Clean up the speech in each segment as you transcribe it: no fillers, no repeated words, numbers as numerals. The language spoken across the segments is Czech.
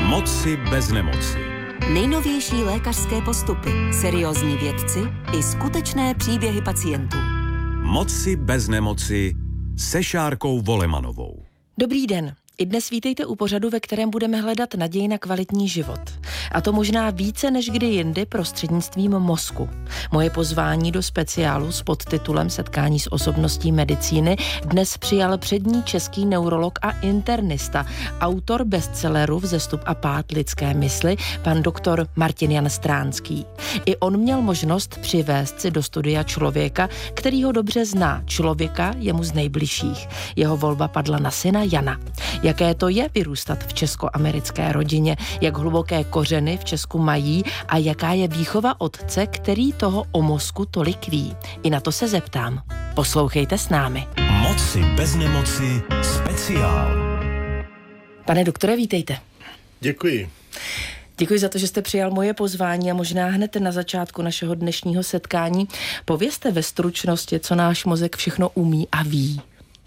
Moci bez nemoci. Nejnovější lékařské postupy, seriózní vědci i skutečné příběhy pacientů. Moci bez nemoci se Šárkou Volemanovou. Dobrý den. I dnes vítejte u pořadu, ve kterém budeme hledat naději na kvalitní život. A to možná více než kdy jindy prostřednictvím mozku. Moje pozvání do speciálu s podtitulem Setkání s osobností medicíny dnes přijal přední český neurolog a internista, autor bestselleru Vzestup a pád lidské mysli, pan doktor Martin Jan Stránský. I on měl možnost přivést si do studia člověka, který ho dobře zná, člověka jemu z nejbližších. Jeho volba padla na syna Jana. Jaké to je vyrůstat v česko-americké rodině, jak hluboké kořeny v Česku mají a jaká je výchova otce, který toho o mozku tolik ví. I na to se zeptám. Poslouchejte s námi. Moci bez nemoci speciál. Pane doktore, vítejte. Děkuji. Děkuji za to, že jste přijal moje pozvání a možná hned na začátku našeho dnešního setkání povězte ve stručnosti, co náš mozek všechno umí a ví.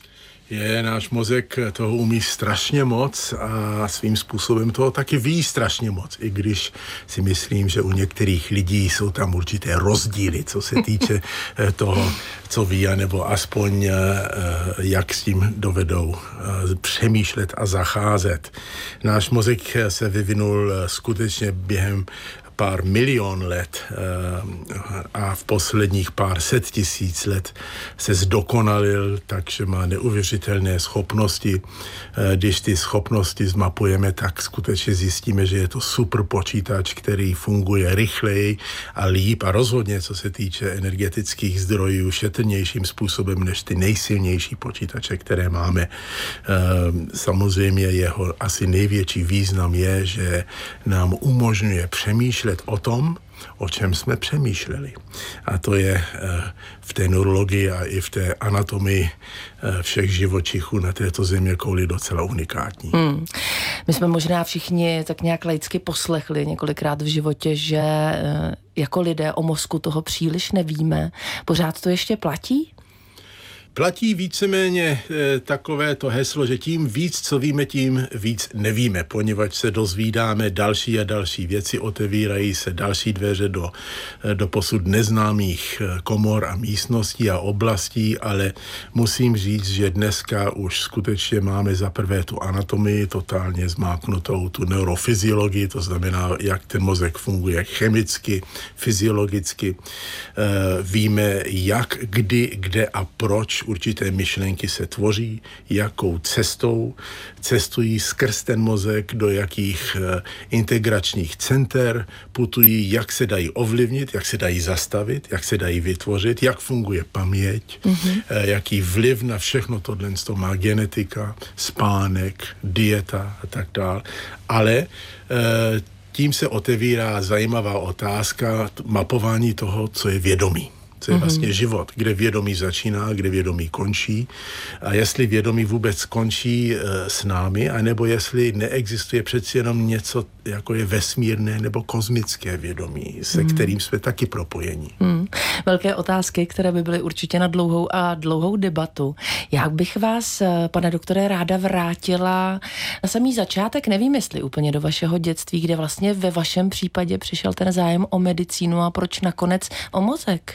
Náš mozek toho umí strašně moc a svým způsobem toho taky ví strašně moc, i když si myslím, že u některých lidí jsou tam určité rozdíly, co se týče toho, co ví, anebo aspoň jak s tím dovedou přemýšlet a zacházet. Náš mozek se vyvinul skutečně během pár milion let a v posledních pár set tisíc let se zdokonalil, takže má neuvěřitelné schopnosti. Když ty schopnosti zmapujeme, tak skutečně zjistíme, že je to super počítač, který funguje rychleji a líp a rozhodně, co se týče energetických zdrojů, šetrnějším způsobem než ty nejsilnější počítače, které máme. Samozřejmě jeho asi největší význam je, že nám umožňuje přemýšlet o tom, o čem jsme přemýšleli. A to je v té neurologii a i v té anatomii všech živočichů na této zeměkouli docela unikátní. My jsme možná všichni tak nějak laicky poslechli několikrát v životě, že jako lidé o mozku toho příliš nevíme. Pořád to ještě platí? Platí víceméně takové to heslo, že tím víc, co víme, tím víc nevíme, poněvadž se dozvídáme další a další věci, otevírají se další dveře do posud neznámých komor a místností a oblastí, ale musím říct, že dneska už skutečně máme za prvé tu anatomii totálně zmáknutou, tu neurofyziologii, to znamená, jak ten mozek funguje chemicky, fyziologicky. Víme, jak, kdy, kde a proč určité myšlenky se tvoří, jakou cestou cestují skrz ten mozek, do jakých integračních center putují, jak se dají ovlivnit, jak se dají zastavit, jak se dají vytvořit, jak funguje paměť, jaký vliv na všechno tohle má genetika, spánek, dieta a tak dále. Ale tím se otevírá zajímavá otázka mapování toho, co je vědomí. Co je vlastně život, kde vědomí začíná, kde vědomí končí a jestli vědomí vůbec končí s námi, anebo jestli neexistuje přeci jenom něco, jako je vesmírné nebo kosmické vědomí, se kterým jsme taky propojení. Velké otázky, které by byly určitě na dlouhou debatu. Jak bych vás, pane doktore, ráda vrátila na samý začátek, nevím, jestli úplně do vašeho dětství, kde vlastně ve vašem případě přišel ten zájem o medicínu a proč nakonec o mozek?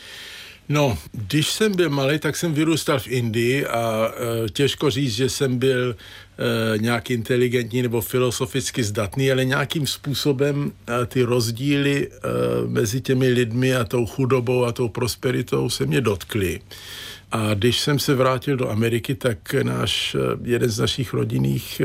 No, když jsem byl malý, tak jsem vyrůstal v Indii a těžko říct, že jsem byl nějak inteligentní nebo filozoficky zdatný, ale nějakým způsobem ty rozdíly mezi těmi lidmi a tou chudobou a tou prosperitou se mě dotkly. A když jsem se vrátil do Ameriky, tak jeden z našich rodinných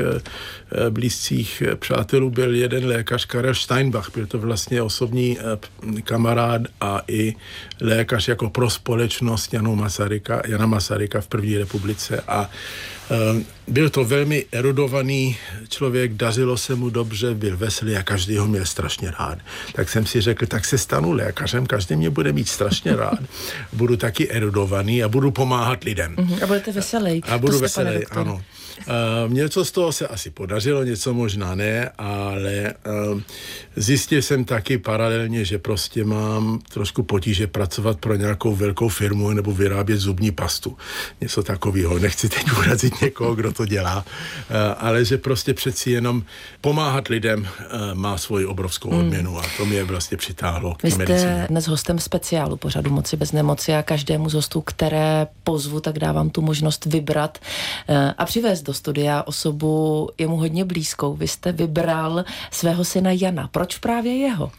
blízcích přátelů byl jeden lékař, Karel Steinbach. Byl to vlastně osobní kamarád a i lékař jako pro společnost Jana Masaryka v první republice. A byl to velmi erudovaný člověk, dařilo se mu dobře, byl veselý a každý ho měl strašně rád. Tak jsem si řekl, tak se stanu lékařem, každý mě bude mít strašně rád. Budu taky erudovaný a budu pomáhat lidem. A budete veselý. A budu veselý, ano. Něco z toho se asi podařilo, něco možná ne, ale zjistil jsem taky paralelně, že prostě mám trošku potíže pracovat pro nějakou velkou firmu nebo vyrábět zubní pastu. Něco takového. Nechci teď urazit někoho, kdo to dělá, ale že prostě přeci jenom pomáhat lidem má svoji obrovskou odměnu a to mě vlastně přitáhlo k medicíně. Vy jste dnes hostem speciálu pořadu Moci bez nemoci a každému z hostů, které pozvu, tak dávám tu možnost vybrat a přivést do studia osobu jemu hodně blízkou. Vy jste vybral svého syna Jana. Proč právě jeho?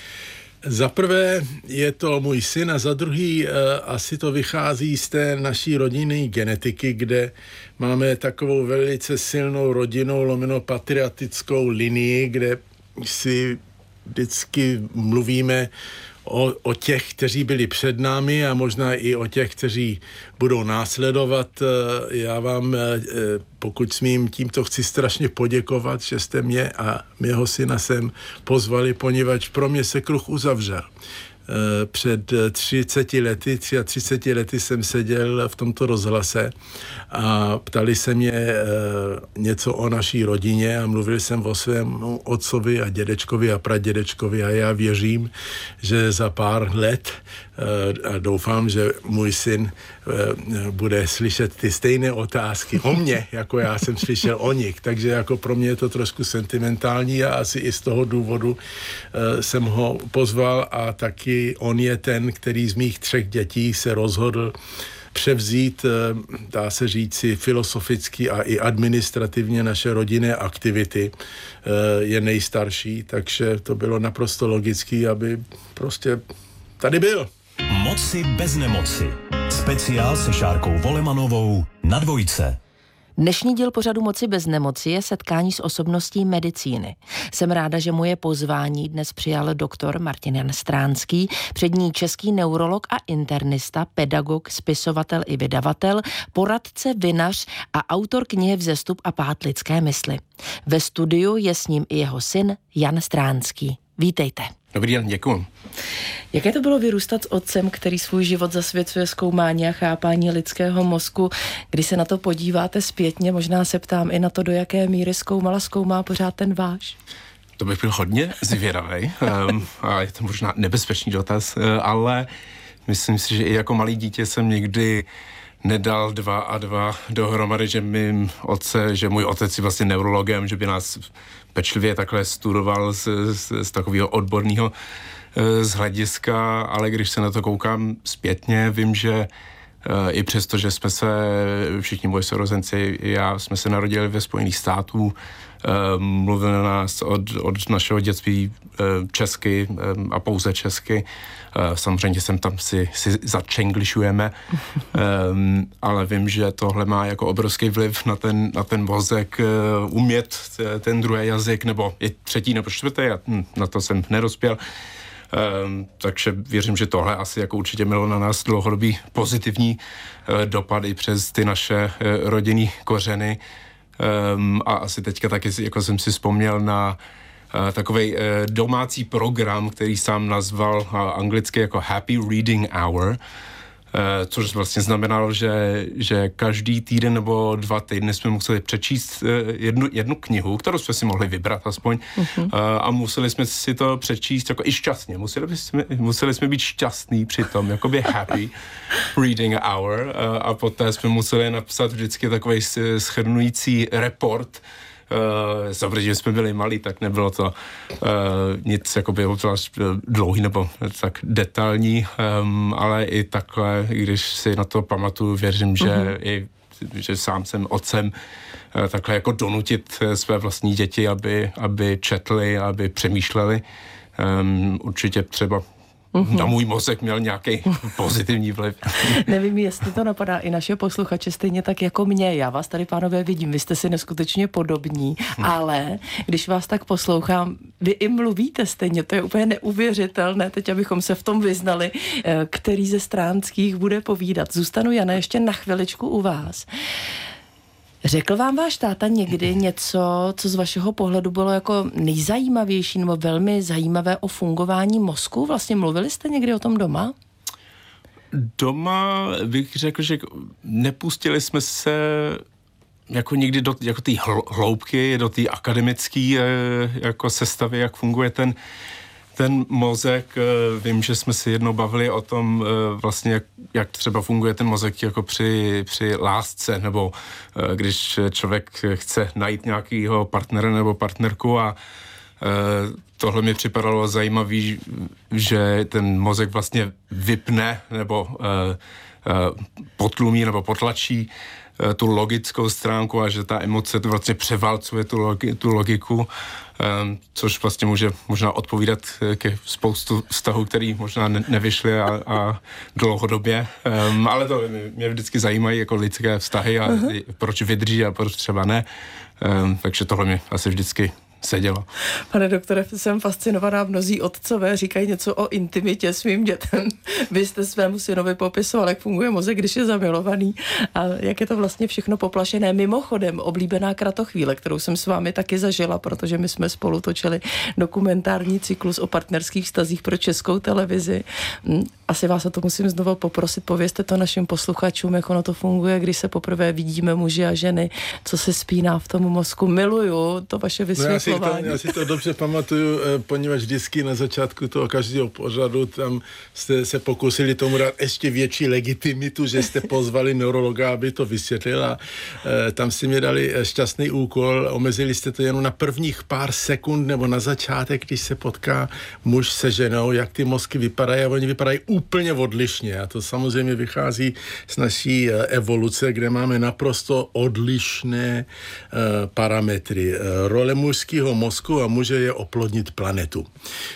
Za prvé je to můj syn a za druhý asi to vychází z té naší rodinné genetiky, kde máme takovou velice silnou rodinnou lomeno-patriotickou linii, kde si vždycky mluvíme o těch, kteří byli před námi a možná i o těch, kteří budou následovat. Já vám, pokud smím, tímto chci strašně poděkovat, že jste mě a mého syna sem pozvali, poněvadž pro mě se kruh uzavřel. Před 33 lety jsem seděl v tomto rozhlase a ptali se mě něco o naší rodině a mluvil jsem o svém otcovi a dědečkovi a pradědečkovi a já věřím, že za pár let a doufám, že můj syn bude slyšet ty stejné otázky o mě, jako já jsem slyšel o nich. Takže jako pro mě je to trošku sentimentální a asi i z toho důvodu jsem ho pozval a taky on je ten, který z mých 3 dětí se rozhodl převzít, dá se říci, filozoficky a i administrativně naše rodinné aktivity. Je nejstarší, takže to bylo naprosto logické, aby prostě tady byl. Moci bez nemoci. Speciál se Šárkou Volemanovou na Dvojce. Dnešní díl pořadu Moci bez nemoci je setkání s osobností medicíny. Jsem ráda, že moje pozvání dnes přijal doktor Martin Jan Stránský, přední český neurolog a internista, pedagog, spisovatel i vydavatel, poradce, vinař a autor knihy Vzestup a pád lidské mysli. Ve studiu je s ním i jeho syn Jan Stránský. Vítejte. Dobrý den, děkuji. Jaké to bylo vyrůstat s otcem, který svůj život zasvěcuje zkoumání a chápání lidského mozku? Když se na to podíváte zpětně, možná se ptám i na to, do jaké míry zkoumá pořád ten váš? To bych byl hodně zvědavý a je to možná nebezpečný dotaz, ale myslím si, že i jako malý dítě jsem nikdy nedal 2 a 2 dohromady, že můj otec je vlastně neurologem, že by nás pečlivě takhle studoval z takového odborného z hlediska, ale když se na to koukám zpětně, vím, že i přesto, že jsme se, všichni moji sourozenci, jsme se narodili ve Spojených států, mluvil na nás od našeho dětství česky a pouze česky. Samozřejmě sem tam si začenglišujeme, ale vím, že tohle má jako obrovský vliv na ten mozek, umět ten druhý jazyk, nebo i 3. nebo 4. Na to jsem nedospěl. Takže věřím, že tohle asi jako určitě mělo na nás dlouhodobý pozitivní dopady přes ty naše rodinný kořeny. A asi teďka taky jako jsem si vzpomněl na takovej domácí program, který sám nazval anglicky jako Happy Reading Hour, což vlastně znamenalo, že každý týden nebo 2 týdny jsme museli přečíst jednu knihu, kterou jsme si mohli vybrat aspoň, a museli jsme si to přečíst jako i šťastně. Museli jsme být šťastní při tom, jakoby happy reading hour, a poté jsme museli napsat vždycky takovej shrnující report. Protože jsme byli malí, tak nebylo to nic jakoby obzvlášť dlouhý nebo tak detailní, ale i takhle, když si na to pamatuju, věřím, že sám jsem otcem, takhle jako donutit své vlastní děti, aby četli, aby přemýšleli. Určitě třeba na můj mozek měl nějaký pozitivní vliv. Nevím, jestli to napadá i naše posluchače stejně tak jako mě. Já vás tady, pánové, vidím, vy jste si neskutečně podobní, ale když vás tak poslouchám, vy i mluvíte stejně, to je úplně neuvěřitelné, teď abychom se v tom vyznali, který ze Stránských bude povídat. Zůstanu, Jana, ještě na chviličku u vás. Řekl vám váš táta někdy něco, co z vašeho pohledu bylo jako nejzajímavější nebo velmi zajímavé o fungování mozku? Vlastně mluvili jste někdy o tom doma? Doma bych řekl, že nepustili jsme se jako nikdy do jako té hloubky, do té akademické jako sestavy, jak funguje ten mozek. Vím, že jsme si jednou bavili o tom vlastně, jak třeba funguje ten mozek jako při lásce, nebo když člověk chce najít nějakýho partnera nebo partnerku a tohle mi připadalo zajímavý, že ten mozek vlastně vypne nebo potlumí nebo potlačí tu logickou stránku a že ta emoce to vlastně převálcuje tu logiku, což vlastně může možná odpovídat ke spoustu vztahů, který možná nevyšly a dlouhodobě. Ale to mě vždycky zajímají jako lidské vztahy a proč vydrží a proč třeba ne. Takže tohle mě asi vždycky sedělo. Pane doktore, jsem fascinovaná, mnozí otcové říkají něco o intimitě svým dětem. Vy jste svému synovi popisoval, jak funguje mozek, když je zamilovaný a jak je to vlastně všechno poplašené. Mimochodem, oblíbená kratochvíle, kterou jsem s vámi taky zažila, protože my jsme spolu točili dokumentární cyklus o partnerských vztazích pro Českou televizi. Asi vás o to musím znovu poprosit, povězte to našim posluchačům, jak ono to funguje, když se poprvé vidíme muži a ženy, co se spíná v tom mozku. Miluju to vaše vysvětlování. Já si to dobře pamatuju, poněvadž vždycky na začátku toho každého pořadu tam jste se pokusili tomu dát ještě větší legitimitu, že jste pozvali neurologa, aby to vysvětlil a tam si mě dali šťastný úkol, omezili jste to jenom na prvních pár sekund nebo na začátek, když se potká muž se ženou, jak ty mozky vypadají a oni vypadají úplně odlišně a to samozřejmě vychází z naší evoluce, kde máme naprosto odlišné parametry. Role mužského mozku a muže je oplodnit planetu.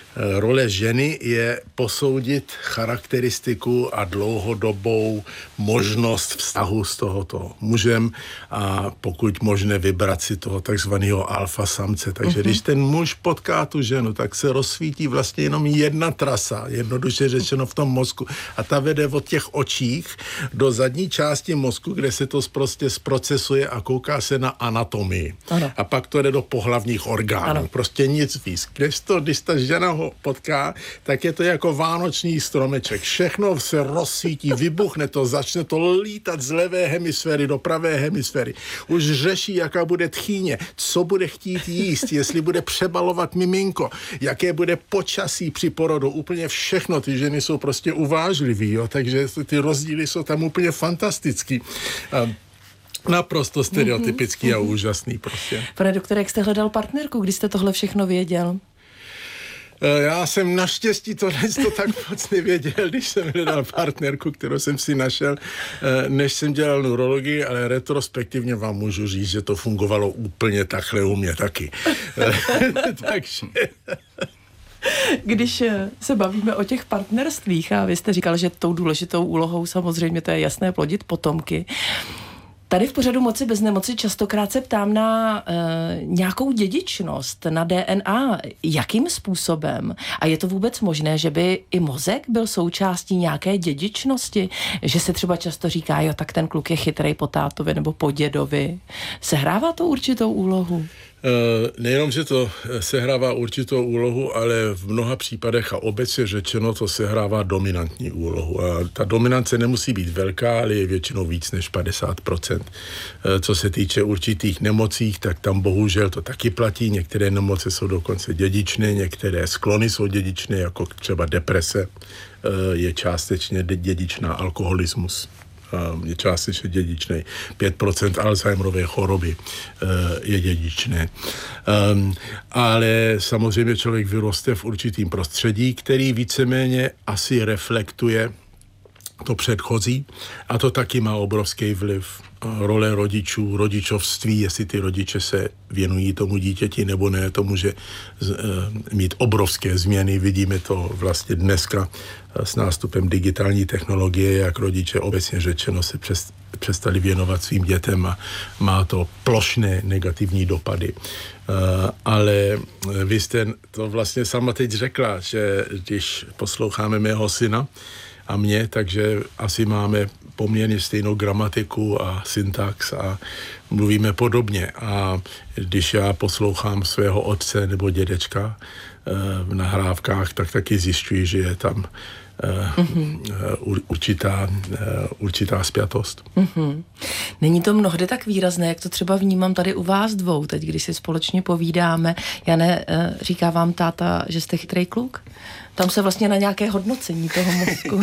Role ženy je posoudit charakteristiku a dlouhodobou možnost vztahu s tohoto mužem a pokud možné vybrat si toho takzvaného alfa samce. Takže když ten muž potká tu ženu, tak se rozsvítí vlastně jenom jedna trasa, jednoduše řečeno v tom mozku a ta vede od těch očích do zadní části mozku, kde se to prostě zprocesuje a kouká se na anatomii. Ano. A pak to jde do pohlavních orgánů. Ano. Prostě nic víc. Když ta žena ho potká, tak je to jako vánoční stromeček. Všechno se rozsvítí, vybuchne to, začne to lítat z levé hemisféry do pravé hemisféry. Už řeší, jaká bude tchýně, co bude chtít jíst, jestli bude přebalovat miminko, jaké bude počasí při porodu, úplně všechno. Ty ženy jsou prostě uvážlivý, jo? Takže ty rozdíly jsou tam úplně fantastický. Naprosto stereotypický a úžasný prostě. Pane doktore, jak jste hledal partnerku, když jste tohle všechno věděl? Já jsem naštěstí to tak moc nevěděl, když jsem hledal partnerku, kterou jsem si našel, než jsem dělal neurologii, ale retrospektivně vám můžu říct, že to fungovalo úplně takhle u mě taky. Takže... Když se bavíme o těch partnerstvích a vy jste říkal, že tou důležitou úlohou samozřejmě to je jasné plodit potomky, tady v pořadu Moci bez nemoci častokrát se ptám na nějakou dědičnost, na DNA. Jakým způsobem? A je to vůbec možné, že by i mozek byl součástí nějaké dědičnosti? Že se třeba často říká, jo, tak ten kluk je chytrej po tátovi nebo po dědovi. Sehrává to určitou úlohu? Nejenom, že to sehrává určitou úlohu, ale v mnoha případech a obecně řečeno to sehrává dominantní úlohu. A ta dominance nemusí být velká, ale je většinou víc než 50%. Co se týče určitých nemocí, tak tam bohužel to taky platí. Některé nemoci jsou dokonce dědičné, některé sklony jsou dědičné, jako třeba deprese je částečně dědičná, alkoholismus je částečně dědičný. 5% Alzheimerové choroby je dědičné. Ale samozřejmě člověk vyroste v určitým prostředí, který víceméně asi reflektuje to předchozí a to taky má obrovský vliv. Role rodičů, rodičovství, jestli ty rodiče se věnují tomu dítěti nebo ne, to může mít obrovské změny. Vidíme to vlastně dneska s nástupem digitální technologie, jak rodiče obecně řečeno se přestali věnovat svým dětem a má to plošné negativní dopady. Ale vy jste to vlastně sama teď řekla, že když posloucháme mého syna a mě, takže asi máme poměrně stejnou gramatiku a syntax a mluvíme podobně. A když já poslouchám svého otce nebo dědečka v nahrávkách, tak taky zjišťuji, že je tam určitá spjatost. Není to mnohdy tak výrazné, jak to třeba vnímám tady u vás dvou, teď, když si společně povídáme. Jane, říká vám táta, že jste chytrý kluk? Tam se vlastně na nějaké hodnocení toho mozku.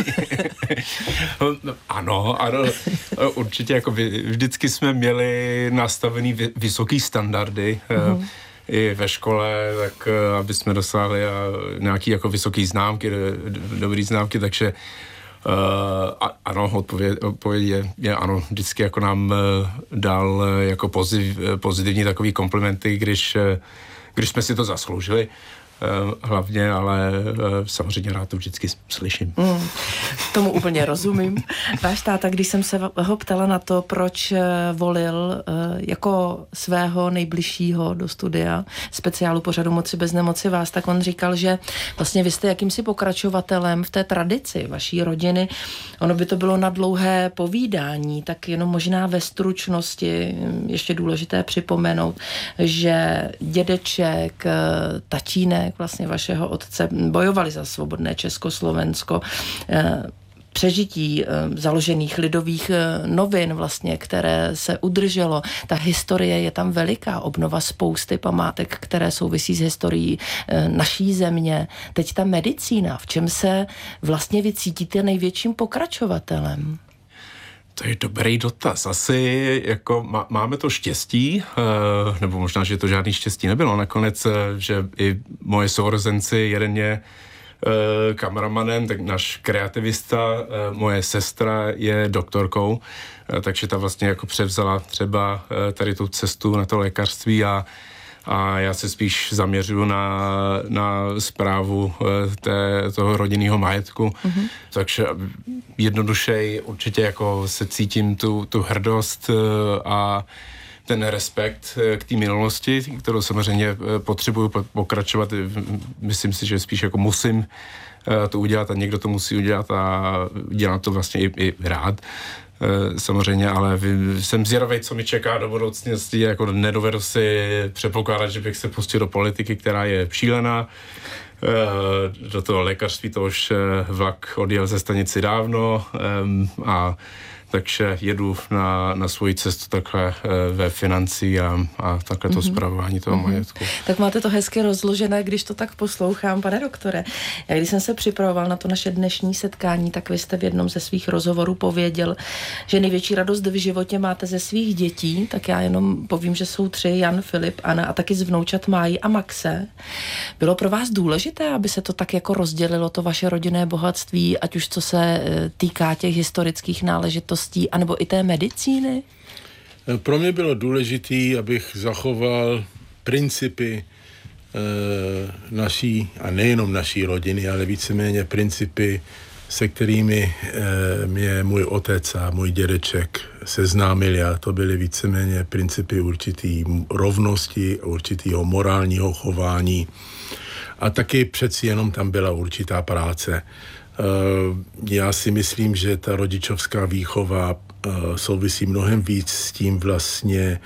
Ano, určitě jako vždycky jsme měli nastavený vysoký standardy, i ve škole, tak aby jsme dosáhli nějaký jako vysoký známky, dobrý známky, takže ano, odpověď je ano, vždycky jako nám dal jako pozitivní takový komplimenty, když jsme si to zasloužili. Hlavně, ale samozřejmě rád to vždycky slyším. Tomu úplně rozumím. Váš táta, když jsem se ho ptala na to, proč volil jako svého nejbližšího do studia speciálu pořadu Moci bez nemoci vás, tak on říkal, že vlastně vy jste jakýmsi pokračovatelem v té tradici vaší rodiny. Ono by to bylo na dlouhé povídání, tak jenom možná ve stručnosti ještě důležité připomenout, že dědeček, tatínek vlastně vašeho otce bojovali za svobodné Československo, přežití založených lidových novin vlastně, které se udrželo. Ta historie je tam veliká, obnova spousty památek, které souvisí s historií naší země. Teď ta medicína, v čem se vlastně vy cítíte největším pokračovatelem? To je dobrý dotaz. Asi jako máme to štěstí, nebo možná, že to žádný štěstí nebylo nakonec, že i moje sourozenci, jeden je kameramanem, tak náš kreativista, moje sestra je doktorkou, takže ta vlastně jako převzala třeba tady tu cestu na to lékařství a já se spíš zaměřuju na správu toho rodinného majetku. Takže jednodušeji určitě jako se cítím tu hrdost a ten respekt k té minulosti, kterou samozřejmě potřebuju pokračovat. Myslím si, že spíš jako musím to udělat a někdo to musí udělat a dělám to vlastně i rád. Samozřejmě, ale jsem zvědavý, co mi čeká do budoucnosti, jako nedovedu si předpokládat, že bych se pustil do politiky, která je šílená. Do toho lékařství to už vlak odjel ze stanici dávno a takže jedu na svoji cestu takhle ve financí a takhle to spravování toho majetku. Tak máte to hezky rozložené, když to tak poslouchám, pane doktore. Já když jsem se připravoval na to naše dnešní setkání, tak vy jste v jednom ze svých rozhovorů pověděl, že největší radost v životě máte ze svých dětí, tak já jenom povím, že jsou 3, Jan, Filip, Anna a taky z vnoučat Máji a Maxe. Bylo pro vás důležité, aby se to tak jako rozdělilo, to vaše rodinné bohatství, ať už co se týká těch historických náležitostí, anebo i té medicíny? Pro mě bylo důležité, abych zachoval principy naší, a nejenom naší rodiny, ale víceméně principy, se kterými mě můj otec a můj dědeček seznámili, a to byly víceméně principy určitý rovnosti, určitého morálního chování a taky přeci jenom tam byla určitá práce. Já si myslím, že ta rodičovská výchova souvisí mnohem víc s tím vlastně,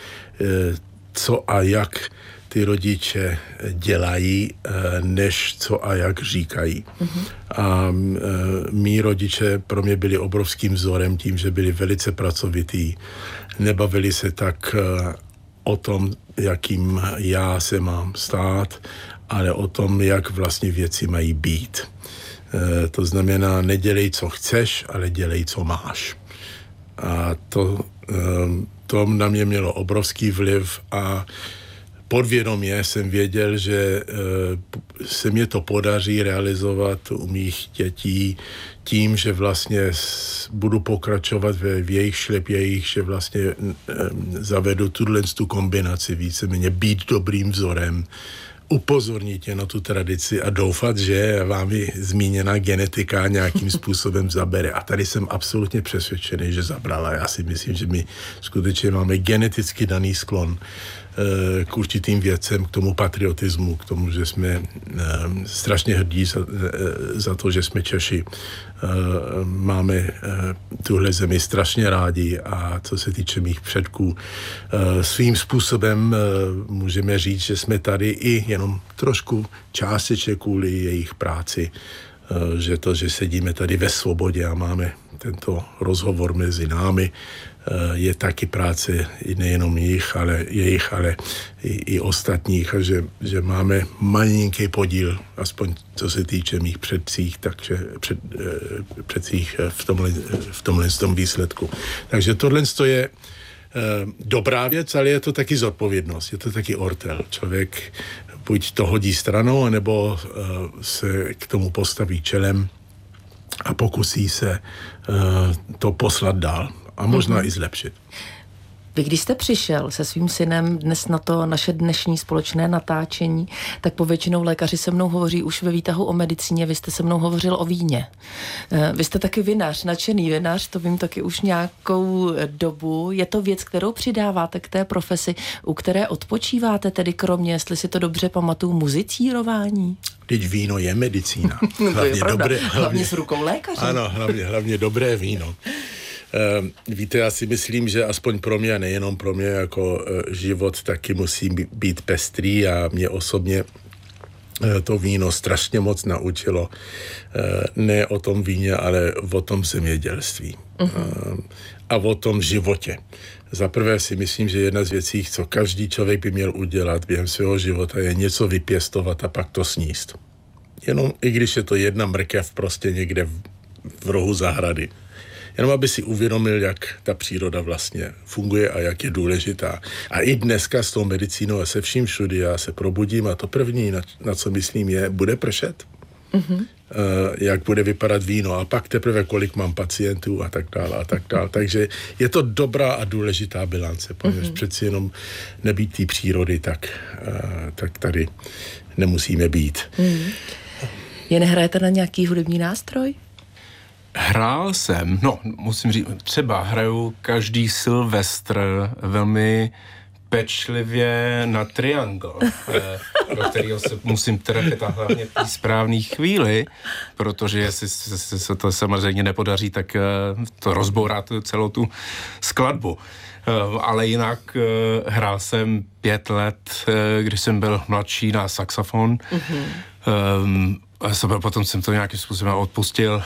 co a jak ty rodiče dělají, než co a jak říkají. A mí rodiče pro mě byli obrovským vzorem tím, že byli velice pracovitý. Nebavili se tak o tom, jakým já se mám stát, ale o tom, jak vlastně věci mají být. To znamená, nedělej, co chceš, ale dělej, co máš. A to na mě mělo obrovský vliv a podvědomě jsem věděl, že se mě to podaří realizovat u mých dětí tím, že vlastně budu pokračovat v jejich šlepějích, že vlastně zavedu tu kombinaci víceméně být dobrým vzorem, upozornit je na tu tradici a doufat, že vámi zmíněná genetika nějakým způsobem zabere. A tady jsem absolutně přesvědčený, že zabrala. Já si myslím, že my skutečně máme geneticky daný sklon k určitým věcem, k tomu patriotismu, k tomu, že jsme strašně hrdí za to, že jsme Češi. Máme tuhle zemi strašně rádi a co se týče mých předků, svým způsobem můžeme říct, že jsme tady i jenom trošku částečně kvůli jejich práci že sedíme tady ve svobodě a máme tento rozhovor mezi námi, je taky práce nejenom jejich, ale i ostatních, a že máme malinký podíl, aspoň co se týče mých předcích, takže předcích v tomhle výsledku. Takže tohle je dobrá věc, ale je to taky zodpovědnost, je to taky ortel. Člověk buď to hodí stranou, anebo se k tomu postaví čelem a pokusí se to poslat dál a možná i zlepšit. Vy, když jste přišel se svým synem dnes na to naše dnešní společné natáčení, tak povětšinou lékaři se mnou hovoří už ve výtahu o medicíně, vy jste se mnou hovořil o víně. Vy jste taky vinař, nadšený vinař, to vím taky už nějakou dobu. Je to věc, kterou přidáváte k té profesi, u které odpočíváte, tedy kromě, jestli si to dobře pamatuju, muzicírování? Teď víno je medicína. Hlavně s rukou lékaře. Ano, hlavně dobré víno. Víte, já si myslím, že aspoň pro mě a nejenom pro mě jako život taky musí být pestrý a mě osobně to víno strašně moc naučilo. Ne o tom víně, ale o tom zemědělství. A o tom životě. Za prvé si myslím, že jedna z věcí, co každý člověk by měl udělat během svého života, je něco vypěstovat a pak to sníst. Jenom i když je to jedna mrkev prostě někde v rohu zahrady. Jenom aby si uvědomil, jak ta příroda vlastně funguje a jak je důležitá. A i dneska s tou medicínou a se vším všudy já se probudím a to první, na co myslím, je, bude pršet. Jak bude vypadat víno a pak teprve kolik mám pacientů a tak dále. Takže je to dobrá a důležitá bilance, protože přeci jenom nebýt té přírody, tak tady nemusíme být. Je nehrajete na nějaký hudební nástroj? Hrál jsem, musím říct, třeba hraju každý Silvestr velmi pečlivě na triangl, do kterého se musím trefit a hlavně v té správné chvíli, protože jestli se to samozřejmě nepodaří, tak to rozbourá celou tu skladbu. Ale jinak hrál jsem 5 let, když jsem byl mladší, na saxofon. Potom jsem to nějakým způsobem odpustil,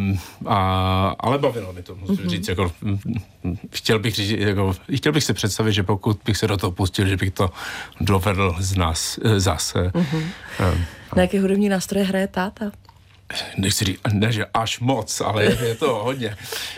ale bavilo mi to, musím říct, jako, chtěl bych si představit, že pokud bych se do toho pustil, že bych to dovedl zase. Na jaké hudební nástroje hraje táta? Nechci říct, ne, že až moc, ale je to hodně.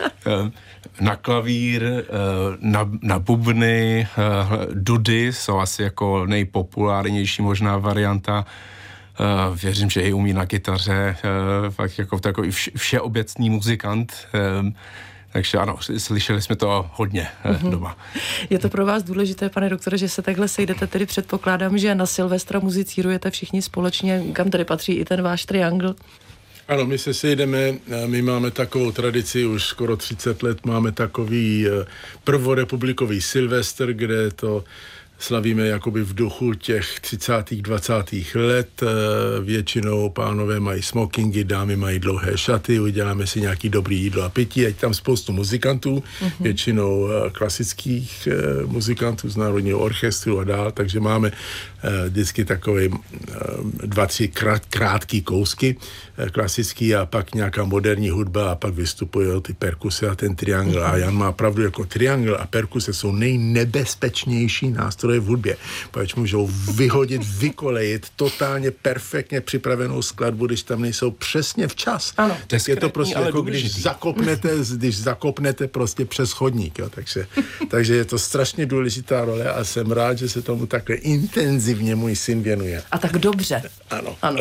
Na klavír, na bubny, dudy jsou asi jako nejpopulárnější možná varianta. Věřím, že i umí na kytaře, fakt jako takový všeobecný muzikant. Takže ano, slyšeli jsme to hodně doma. Je to pro vás důležité, pane doktore, že se takhle sejdete, tedy předpokládám, že na Silvestra muzicírujete všichni společně, kam tady patří i ten váš triangl? Ano, my se sejdeme, my máme takovou tradici, už skoro 30 let máme takový prvorepublikový Silvestr, kde to slavíme jakoby v duchu těch 30. 20. let. Většinou pánové mají smokingy, dámy mají dlouhé šaty, uděláme si nějaký dobrý jídlo a pití, ať tam spoustu muzikantů, většinou klasických muzikantů z Národního orchestru a dál, takže máme vždycky takové 2-3 krátký kousky klasický a pak nějaká moderní hudba a pak vystupují ty perkusy a ten triangl. A Jan má pravdu, jako triangl a perkuse jsou nejnebezpečnější nástroje v hudbě, protože můžou vyhodit, vykolejit totálně perfektně připravenou skladbu, když tam nejsou přesně včas. Ano. Je to prostě jako když zakopnete prostě přes chodník. Jo. Takže je to strašně důležitá role a jsem rád, že se tomu takhle intenzivně můj syn věnuje. A tak dobře. Ano.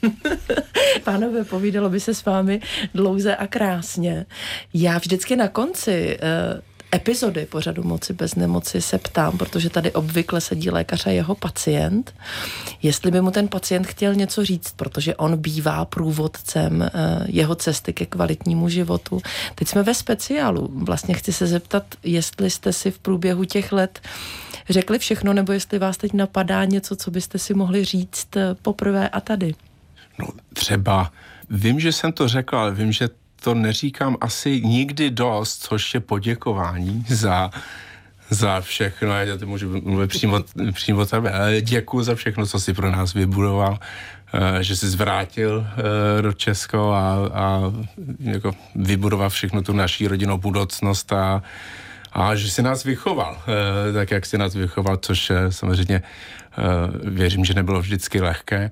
Pánové, povídalo by se s vámi dlouze a krásně. Já vždycky na konci epizody pořadu Moci bez nemoci se ptám, protože tady obvykle sedí lékař a jeho pacient, jestli by mu ten pacient chtěl něco říct, protože on bývá průvodcem jeho cesty ke kvalitnímu životu. Teď jsme ve speciálu. Vlastně chci se zeptat, jestli jste si v průběhu těch let řekli všechno, nebo jestli vás teď napadá něco, co byste si mohli říct poprvé a tady. No třeba, vím, že jsem to řekl, ale vím, že to neříkám asi nikdy dost, což je poděkování za všechno, já to můžu mluvit přímo tebe. Děkuji za všechno, co jsi pro nás vybudoval, že jsi zvrátil do Česko a jako vybudoval všechno tu naší rodinnou budoucnost a že jsi nás vychoval, tak jak jsi nás vychoval, což samozřejmě věřím, že nebylo vždycky lehké.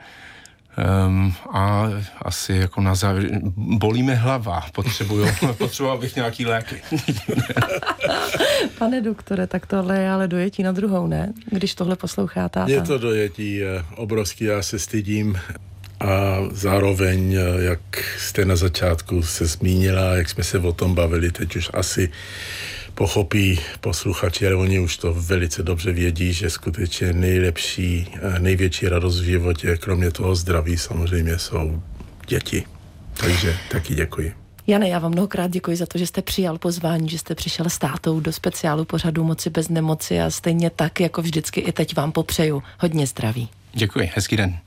A asi jako na závěr, bolí mi hlava, potřeboval bych nějaký léky. Pane doktore, tak tohle je ale dojetí na druhou, ne? Když tohle poslouchá táta. Je to dojetí obrovský, já se stydím a zároveň, jak jste na začátku se zmínila, jak jsme se o tom bavili, teď už asi pochopí posluchači, ale oni už to velice dobře vědí, že skutečně největší radost v životě, kromě toho zdraví samozřejmě jsou děti. Takže taky děkuji. Jane, já vám mnohokrát děkuji za to, že jste přijal pozvání, že jste přišel s tátou do speciálu pořadu Moci bez nemoci a stejně tak, jako vždycky i teď vám popřeju hodně zdraví. Děkuji, hezký den.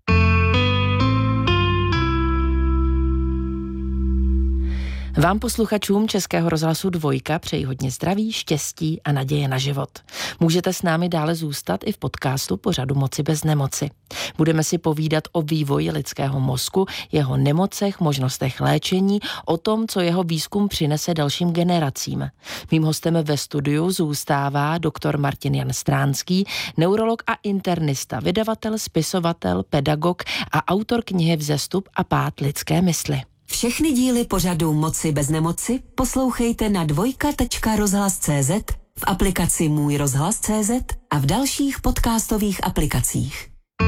Vám posluchačům Českého rozhlasu Dvojka přeji hodně zdraví, štěstí a naděje na život. Můžete s námi dále zůstat i v podcastu pořadu Moci bez nemoci. Budeme si povídat o vývoji lidského mozku, jeho nemocech, možnostech léčení, o tom, co jeho výzkum přinese dalším generacím. Mým hostem ve studiu zůstává doktor Martin Jan Stránský, neurolog a internista, vydavatel, spisovatel, pedagog a autor knihy Vzestup a pád lidské mysli. Všechny díly pořadu Moci bez nemoci poslouchejte na dvojka.rozhlas.cz, v aplikaci Můj rozhlas.cz a v dalších podcastových aplikacích.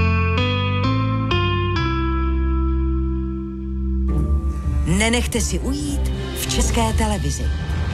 Nenechte si ujít v České televizi.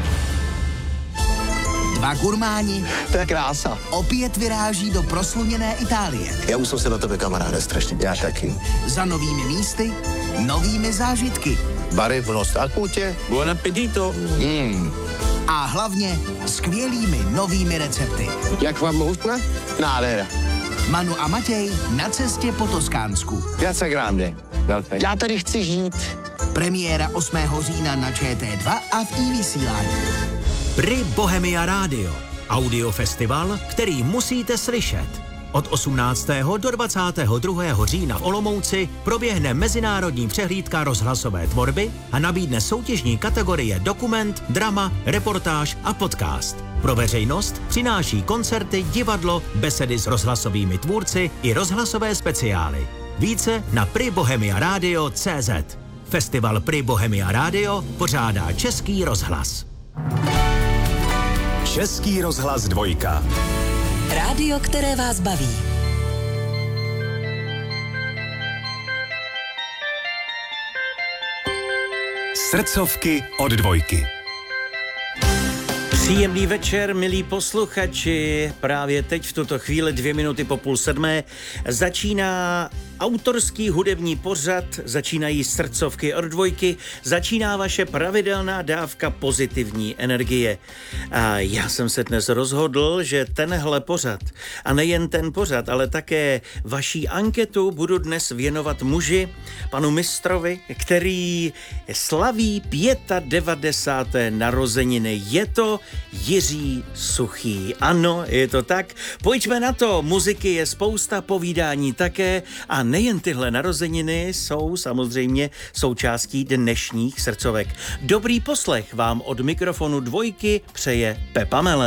Dva gurmáni. To je krása. Opět vyráží do prosluněné Itálie. Já už jsem se na tebe, kamaráde, strašně těšil. Já taky. Za novými místy, novými zážitky. Bary v Nostakutě. Buon appetito. A hlavně skvělými novými recepty. Jak vám chutná? Nádhera. Manu a Matěj na cestě po Toskánsku. Piazza Grande. Já tady chci žít. Premiéra 8. října na ČT2 a v iVysílání. Pri Bohemia Radio. Audiofestival, který musíte slyšet. Od 18. do 22. října v Olomouci proběhne mezinárodní přehlídka rozhlasové tvorby a nabídne soutěžní kategorie dokument, drama, reportáž a podcast. Pro veřejnost přináší koncerty, divadlo, besedy s rozhlasovými tvůrci i rozhlasové speciály. Více na pribohemiaradio.cz. Festival Pri Bohemia Radio pořádá Český rozhlas. Český rozhlas Dvojka. Rádio, které vás baví. Srdcovky od Dvojky. Příjemný večer, milí posluchači. Právě teď v tuto chvíli 2 minuty po 6:30 začíná autorský hudební pořad, začínají srdcovky od Dvojky, začíná vaše pravidelná dávka pozitivní energie. A já jsem se dnes rozhodl, že tenhle pořad, a nejen ten pořad, ale také vaší anketu budu dnes věnovat muži, panu mistrovi, který slaví 95. narozeniny. Je to Jiří Suchý. Ano, je to tak. Pojďme na to. Muziky je spousta, povídání také a nejen tyhle narozeniny jsou samozřejmě součástí dnešních srdcovek. Dobrý poslech vám od mikrofonu Dvojky přeje Pepa Mele.